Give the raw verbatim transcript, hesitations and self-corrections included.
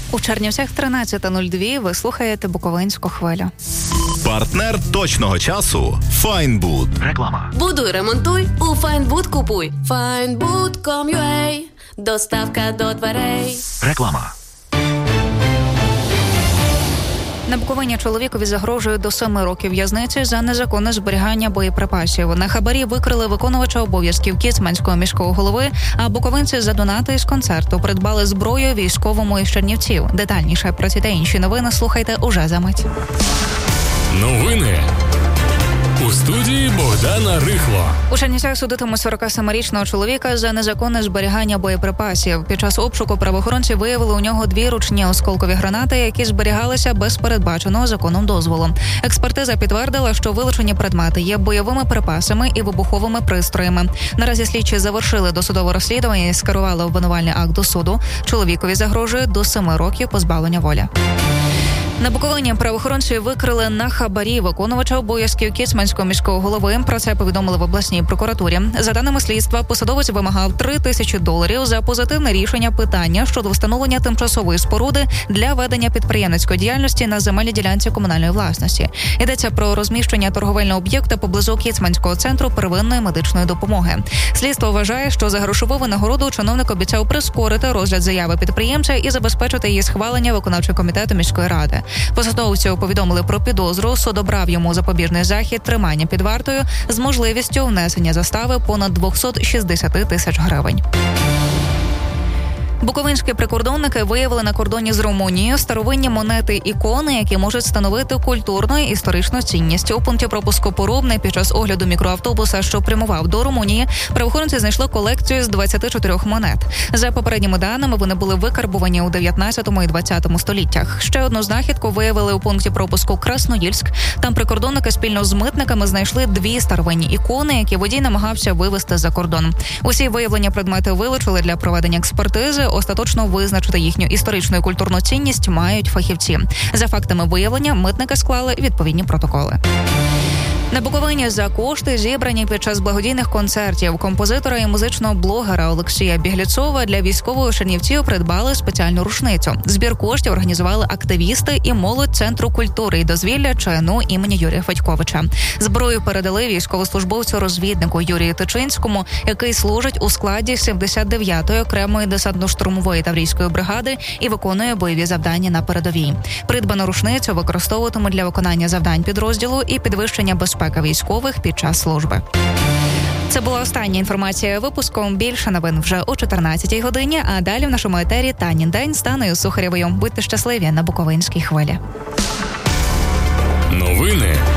У Чернівцях тринадцята нуль два ви слухаєте Буковинську хвилю. Партнер точного часу – Файнбуд. Реклама. Будуй, ремонтуй, у Файнбуд купуй. Файнбуд точка ком точка ю а. Доставка до дверей. Реклама. На Буковині чоловікові загрожує до семи років в'язниці за незаконне зберігання боєприпасів. На хабарі викрили виконувача обов'язків Кіцманського міського голови, а буковинці за донати з концерту придбали зброю військовому із Чернівців. Детальніше про ці та інші новини слухайте уже за мить. Новини. У студії Богдана Рихло. У Чернівцях судитимуть сорокасемирічного чоловіка за незаконне зберігання боєприпасів. Під час обшуку правоохоронці виявили у нього дві ручні осколкові гранати, які зберігалися без передбаченого законом дозволу. Експертиза підтвердила, що вилучені предмети є бойовими припасами і вибуховими пристроями. Наразі слідчі завершили досудове розслідування і скерували обвинувальний акт до суду. Чоловікові загрожує до семи років позбавлення волі. На Буковині правоохоронці викрили на хабарі виконувача обов'язків Кіцманського міського голови. Про це повідомили в обласній прокуратурі. За даними слідства, посадовець вимагав три тисячі доларів за позитивне рішення питання щодо встановлення тимчасової споруди для ведення підприємницької діяльності на земельній ділянці комунальної власності. Йдеться про розміщення торговельного об'єкта поблизу Кіцманського центру первинної медичної допомоги. Слідство вважає, що за грошову винагороду чиновник обіцяв прискорити розгляд заяви підприємця і забезпечити її схвалення виконавчого комітету міської ради. Посадовцю повідомили про підозру, суд обрав йому запобіжний захід тримання під вартою з можливістю внесення застави понад двісті шістдесят тисяч гривень. Буковинські прикордонники виявили на кордоні з Румунією старовинні монети, ікони, які можуть становити культурну і історичну цінність. У пункті пропуску Порубне під час огляду мікроавтобуса, що прямував до Румунії, правоохоронці знайшли колекцію з двадцяти чотирьох монет. За попередніми даними, вони були викарбувані у дев'ятнадцятому і двадцятому століттях. Ще одну знахідку виявили у пункті пропуску Красноїльськ. Там прикордонники спільно з митниками знайшли дві старовинні ікони, які водій намагався вивезти за кордон. Усі виявлені предмети вилучили для проведення експертизи. Остаточно визначити їхню історичну і культурну цінність мають фахівці. За фактами виявлення митники склали відповідні протоколи. На Буковині за кошти, зібрані під час благодійних концертів композитора і музичного блогера Олексія Бігліцова, для військової Чернівців придбали спеціальну рушницю. Збір коштів організували активісти і молодь Центру культури і дозвілля ЧНУ імені Юрія Федьковича. Зброю передали військовослужбовцю-розвіднику Юрію Тичинському, який служить у складі сімдесят дев'ятої окремої десантно-штурмової таврійської бригади і виконує бойові завдання на передовій. Придбану рушницю використовуватимуть для виконання завдань підрозділу і підвищення безпеки військових під час служби. Це була остання інформація випуску. Більше новин вже о чотирнадцятій годині, а далі в нашому етері Танін день з Танею Сухарєвою. Будьте щасливі на Буковинській хвилі. Новини